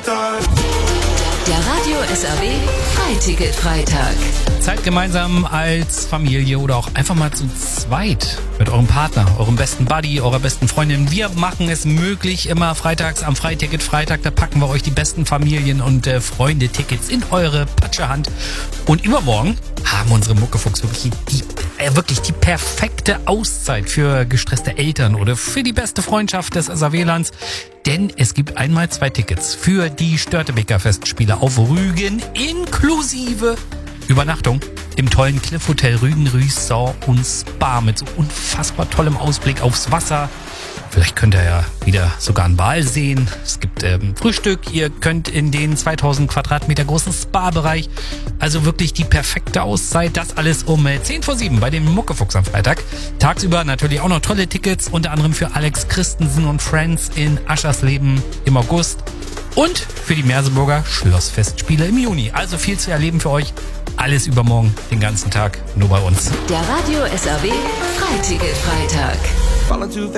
Der Radio SAW Freiticket-Freitag. Zeit gemeinsam als Familie oder auch einfach mal zu zweit mit eurem Partner, eurem besten Buddy, eurer besten Freundin. Wir machen es möglich, immer freitags am Freiticket-Freitag. Da packen wir euch die besten Familien- und Freunde-Tickets in eure Patschehand. Und übermorgen haben unsere Muckefuchs wirklich die perfekte Auszeit für gestresste Eltern oder für die beste Freundschaft des SAW-Lands. Denn es gibt einmal 2 Tickets für die Störtebeker Festspiele auf Rügen inklusive Übernachtung im tollen Cliff Hotel Rügen Resort und Spa mit so unfassbar tollem Ausblick aufs Wasser. Vielleicht könnt ihr ja wieder sogar einen Wal sehen. Es gibt Frühstück. Ihr könnt in den 2000 Quadratmeter großen Spa-Bereich. Also wirklich die perfekte Auszeit. Das alles um 6:50 bei dem Muckefuchs am Freitag. Tagsüber natürlich auch noch tolle Tickets. Unter anderem für Alex Christensen und Friends in Aschersleben im August. Und für die Merseburger Schlossfestspiele im Juni. Also viel zu erleben für euch. Alles übermorgen, den ganzen Tag, nur bei uns. Der Radio SAW Freiticket-Freitag.